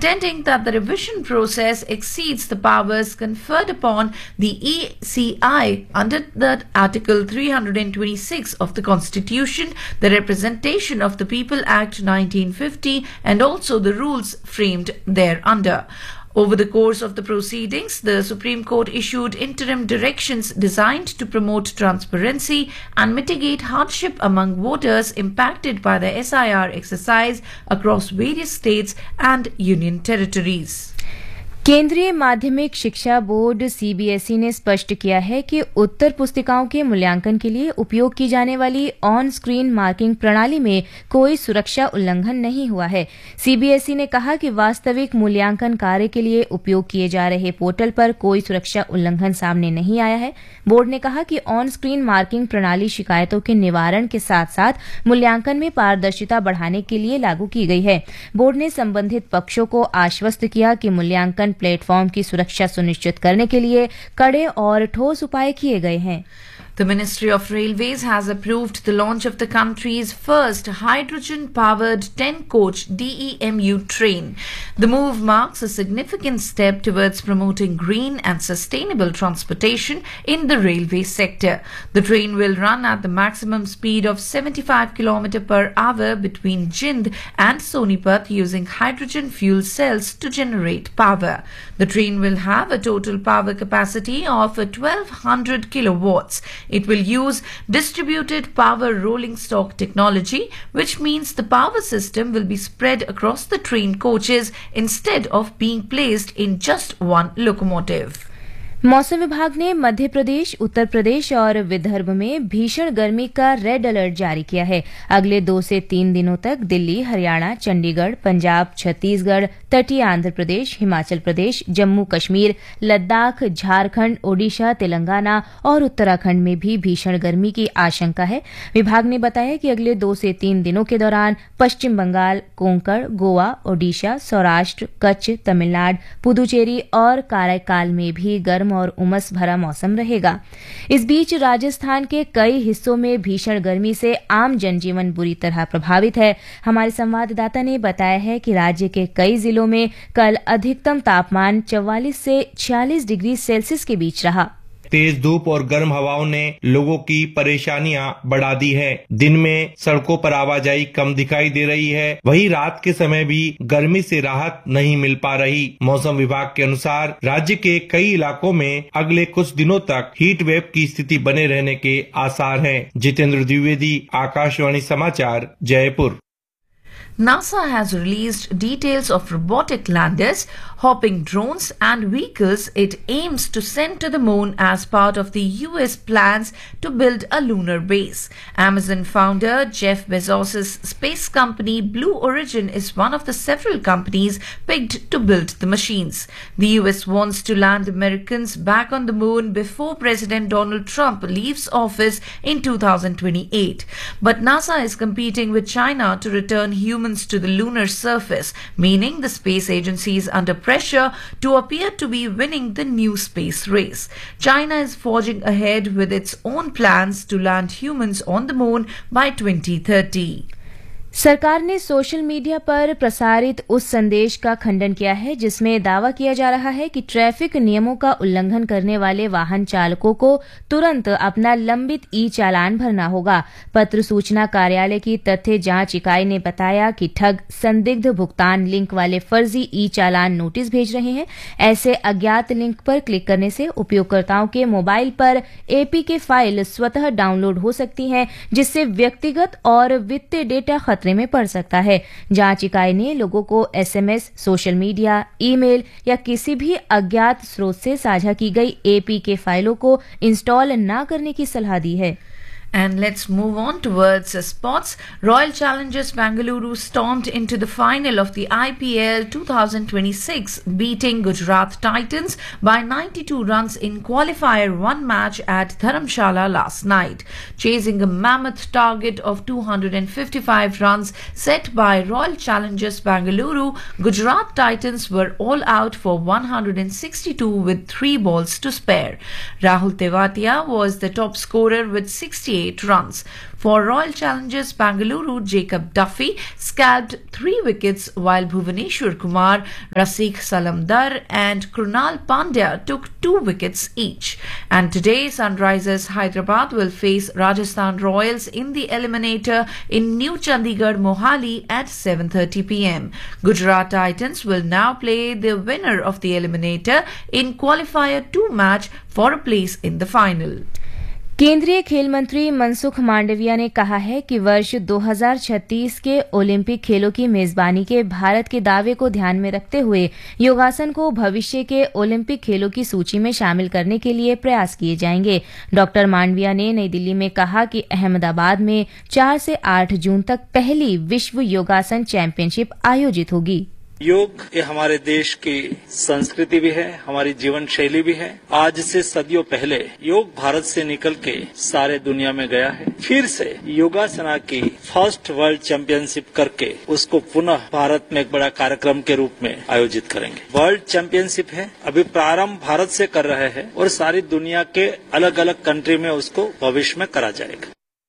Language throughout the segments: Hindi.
contending that the revision process exceeds the powers conferred upon the ECI under the Article 326 of the Constitution, the Representation of the People Act 1950, and also the rules framed thereunder. Over the course of the proceedings, the Supreme Court issued interim directions designed to promote transparency and mitigate hardship among voters impacted by the SIR exercise across various states and union territories. केंद्रीय माध्यमिक शिक्षा बोर्ड सीबीएसई ने स्पष्ट किया है कि उत्तर पुस्तिकाओं के मूल्यांकन के लिए उपयोग की जाने वाली ऑन स्क्रीन मार्किंग प्रणाली में कोई सुरक्षा उल्लंघन नहीं हुआ है। सीबीएसई ने कहा कि वास्तविक मूल्यांकन कार्य के लिए उपयोग किए जा रहे पोर्टल पर कोई सुरक्षा उल्लंघन सामने नहीं आया है। बोर्ड ने कहा कि ऑन स्क्रीन मार्किंग प्रणाली शिकायतों के निवारण के साथ साथ मूल्यांकन में पारदर्शिता बढ़ाने के लिए लागू की गई है। बोर्ड ने संबंधित पक्षों को आश्वस्त किया कि मूल्यांकन प्लेटफॉर्म की सुरक्षा सुनिश्चित करने के लिए कड़े और ठोस उपाय किए गए हैं। The Ministry of Railways has approved the launch of the country's first hydrogen-powered 10-coach DEMU train. The move marks a significant step towards promoting green and sustainable transportation in the railway sector. The train will run at the maximum speed of 75 km per hour between Jind and Sonipat using hydrogen fuel cells to generate power. The train will have a total power capacity of 1200 kilowatts. It will use distributed power rolling stock technology, which means the power system will be spread across the train coaches instead of being placed in just one locomotive. मौसम विभाग ने मध्य प्रदेश, उत्तर प्रदेश और विदर्भ में भीषण गर्मी का रेड अलर्ट जारी किया है। अगले 2 से 3 दिनों तक दिल्ली, हरियाणा, चंडीगढ़, पंजाब, छत्तीसगढ़, तटीय आंध्र प्रदेश, हिमाचल प्रदेश, जम्मू कश्मीर, लद्दाख, झारखंड, ओडिशा, तेलंगाना और उत्तराखंड में भी भीषण गर्मी की आशंका है। विभाग ने बताया कि अगले 2 से 3 दिनों के दौरान पश्चिम बंगाल, कोंकण, गोवा, ओडिशा, सौराष्ट्र, कच्छ, तमिलनाडु, पुदुचेरी और काराकाल में भी गर्म और उमस भरा मौसम रहेगा। इस बीच राजस्थान के कई हिस्सों में भीषण गर्मी से आम जनजीवन बुरी तरह प्रभावित है। हमारे संवाददाता ने बताया है कि राज्य के कई जिलों में कल अधिकतम तापमान 44 से 46 डिग्री सेल्सियस के बीच रहा। तेज धूप और गर्म हवाओं ने लोगों की परेशानियां बढ़ा दी है। दिन में सड़कों पर आवाजाही कम दिखाई दे रही है, वहीं रात के समय भी गर्मी से राहत नहीं मिल पा रही। मौसम विभाग के अनुसार राज्य के कई इलाकों में अगले कुछ दिनों तक हीट वेव की स्थिति बने रहने के आसार हैं। जितेंद्र द्विवेदी, आकाशवाणी समाचार, Jaipur. NASA has released details of robotic landers, hopping drones and vehicles it aims to send to the moon as part of the US plans to build a lunar base. Amazon founder Jeff Bezos' space company Blue Origin is one of the several companies picked to build the machines. The US wants to land Americans back on the moon before President Donald Trump leaves office in 2028. But NASA is competing with China to return humans to the lunar surface, meaning the space agency is under pressure to appear to be winning the new space race. China is forging ahead with its own plans to land humans on the moon by 2030. सरकार ने सोशल मीडिया पर प्रसारित उस संदेश का खंडन किया है जिसमें दावा किया जा रहा है कि ट्रैफिक नियमों का उल्लंघन करने वाले वाहन चालकों को तुरंत अपना लंबित ई चालान भरना होगा। पत्र सूचना कार्यालय की तथ्य जांच इकाई ने बताया कि ठग संदिग्ध भुगतान लिंक वाले फर्जी ई चालान नोटिस भेज रहे हैं। ऐसे अज्ञात लिंक पर क्लिक करने से उपयोगकर्ताओं के मोबाइल पर एपीके फाइल स्वतः डाउनलोड हो सकती है, जिससे व्यक्तिगत और वित्तीय डेटा खतरे में पड़ सकता है। जांच इकाई ने लोगों को एसएमएस, सोशल मीडिया, ईमेल या किसी भी अज्ञात स्रोत से साझा की गई एपीके फाइलों को इंस्टॉल न करने की सलाह दी है। And let's move on towards sports. Royal Challengers Bengaluru stormed into the final of the IPL 2026, beating Gujarat Titans by 92 runs in qualifier 1 match at Dharamshala last night. Chasing a mammoth target of 255 runs set by Royal Challengers Bengaluru, Gujarat Titans were all out for 162 with 3 balls to spare. Rahul Tewatia was the top scorer with 68 58 runs. For Royal Challengers Bangalore, Jacob Duffy scalped 3 wickets while Bhuvaneshwar Kumar, Rasikh Salamdar and Krunal Pandya took 2 wickets each. And today, Sunrisers Hyderabad will face Rajasthan Royals in the eliminator in New Chandigarh, Mohali at 7:30 p.m. Gujarat Titans will now play the winner of the eliminator in Qualifier 2 match for a place in the final. केंद्रीय खेल मंत्री मनसुख मांडविया ने कहा है कि वर्ष 2036 के ओलंपिक खेलों की मेजबानी के भारत के दावे को ध्यान में रखते हुए योगासन को भविष्य के ओलंपिक खेलों की सूची में शामिल करने के लिए प्रयास किए जाएंगे। डॉक्टर मांडविया ने नई दिल्ली में कहा कि अहमदाबाद में 4 से 8 जून तक पहली विश्व योगासन चैंपियनशिप आयोजित होगी। योग ये हमारे देश की संस्कृति भी है, हमारी जीवन शैली भी है। आज से सदियों पहले योग भारत से निकल के सारे दुनिया में गया है। फिर से योगासना की फर्स्ट वर्ल्ड चैंपियनशिप करके उसको पुनः भारत में एक बड़ा कार्यक्रम के रूप में आयोजित करेंगे। वर्ल्ड चैंपियनशिप है, अभी प्रारंभ भारत से कर रहे हैं और सारी दुनिया के अलग अलग कंट्री में उसको भविष्य में करा जाएगा।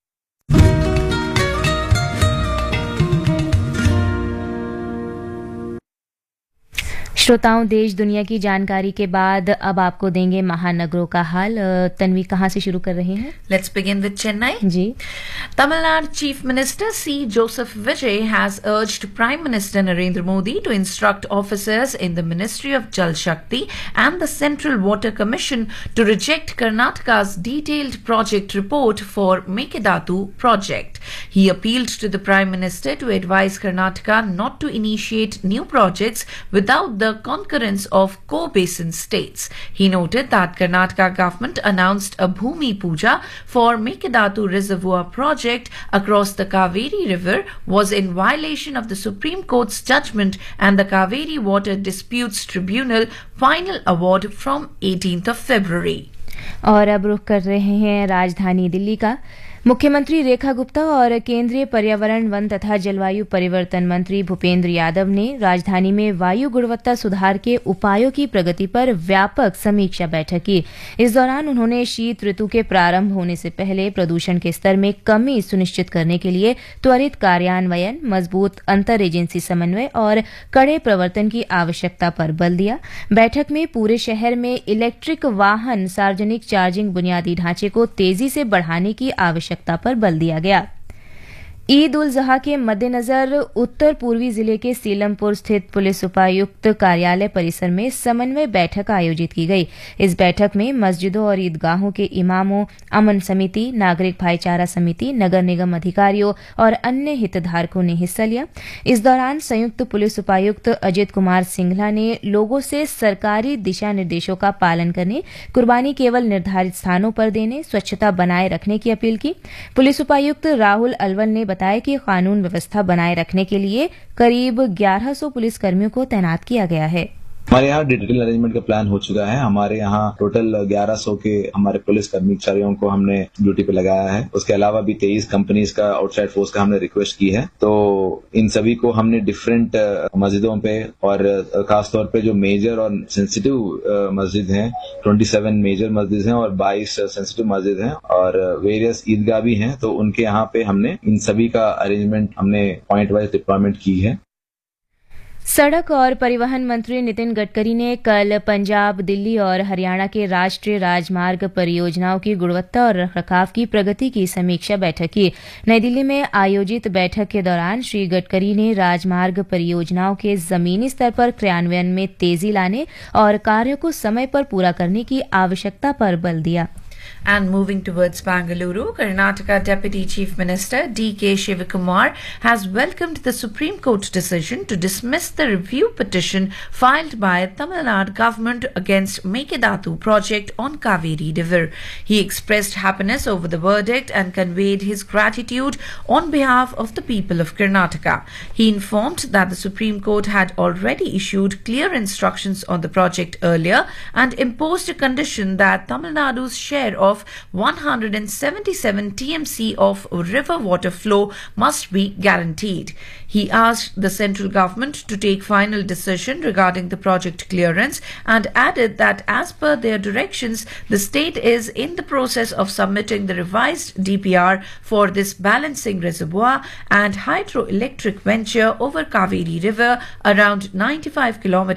श्रोताओं, देश दुनिया की जानकारी के बाद अब आपको देंगे महानगरों का हाल। तन्वी, कहाँ से शुरू कर रहे हैं? Let's begin with Chennai. Ji. Tamil Nadu Chief Minister C. Joseph Vijay has urged Prime Minister Narendra Modi to instruct officers in the Ministry of Jal Shakti and the Central Water Commission to reject Karnataka's detailed project report for Mekedatu project. He appealed to the Prime Minister to advise Karnataka not to initiate new projects without the concurrence of co-basin states. He noted that Karnataka government announced a Bhumi Puja for Mekedatu Reservoir project across the Kaveri River was in violation of the Supreme Court's judgment and the Kaveri Water Disputes Tribunal final award from 18th of February. और अब रुख कर रहे हैं राजधानी दिल्ली का। मुख्यमंत्री रेखा गुप्ता और केंद्रीय पर्यावरण, वन तथा जलवायु परिवर्तन मंत्री भूपेंद्र यादव ने राजधानी में वायु गुणवत्ता सुधार के उपायों की प्रगति पर व्यापक समीक्षा बैठक की। इस दौरान उन्होंने शीत ऋतु के प्रारंभ होने से पहले प्रदूषण के स्तर में कमी सुनिश्चित करने के लिए त्वरित कार्यान्वयन, मजबूत अंतर एजेंसी समन्वय और कड़े प्रवर्तन की आवश्यकता पर बल दिया। बैठक में पूरे शहर में इलेक्ट्रिक वाहन सार्वजनिक चार्जिंग बुनियादी ढांचे को तेजी से बढ़ाने की आवश्यकता पर बल दिया गया। ईद उल ज़ुहा के मद्देनजर उत्तर पूर्वी जिले के सीलमपुर स्थित पुलिस उपायुक्त कार्यालय परिसर में समन्वय बैठक आयोजित की गई। इस बैठक में मस्जिदों और ईदगाहों के इमामों, अमन समिति, नागरिक भाईचारा समिति, नगर निगम अधिकारियों और अन्य हितधारकों ने हिस्सा लिया। इस दौरान संयुक्त पुलिस उपायुक्त अजित कुमार सिंघला ने लोगों से सरकारी दिशा निर्देशों का पालन करने, कुर्बानी केवल निर्धारित स्थानों पर देने, स्वच्छता बनाए रखने की अपील की। पुलिस उपायुक्त राहुल अलवल ने बताया कि कानून व्यवस्था बनाए रखने के लिए करीब 1100 पुलिसकर्मियों को तैनात किया गया है। हमारे यहाँ डिजिटल अरेंजमेंट का प्लान हो चुका है। हमारे यहाँ टोटल 1100 के हमारे पुलिस कर्मचारियों को हमने ड्यूटी पे लगाया है। उसके अलावा भी 23 कंपनीज का आउटसाइड फोर्स का हमने रिक्वेस्ट की है। तो इन सभी को हमने डिफरेंट मस्जिदों पे और खासतौर पे जो मेजर और सेंसिटिव मस्जिद हैं, 27 मेजर मस्जिद हैं और 22 सेंसिटिव मस्जिद हैं और वेरियस ईदगाह भी हैं, तो उनके यहाँ पे हमने इन सभी का अरेंजमेंट हमने पॉइंट वाइज डिप्लॉयमेंट की है। सड़क और परिवहन मंत्री नितिन गडकरी ने कल पंजाब, दिल्ली और हरियाणा के राष्ट्रीय राजमार्ग परियोजनाओं की गुणवत्ता और रखरखाव की प्रगति की समीक्षा बैठक की। नई दिल्ली में आयोजित बैठक के दौरान श्री गडकरी ने राजमार्ग परियोजनाओं के जमीनी स्तर पर क्रियान्वयन में तेजी लाने और कार्यों को समय पर पूरा करने की आवश्यकता पर बल दिया। And moving towards Bangalore, Karnataka Deputy Chief Minister D.K. Shivakumar has welcomed the Supreme Court decision to dismiss the review petition filed by Tamil Nadu government against Mekedatu project on Kaveri River. He expressed happiness over the verdict and conveyed his gratitude on behalf of the people of Karnataka. He informed that the Supreme Court had already issued clear instructions on the project earlier and imposed a condition that Tamil Nadu's share of 177 TMC of river water flow must be guaranteed. He asked the central government to take final decision regarding the project clearance and added that as per their directions, the state is in the process of submitting the revised DPR for this balancing reservoir and hydroelectric venture over Kaveri River around 95 kilometers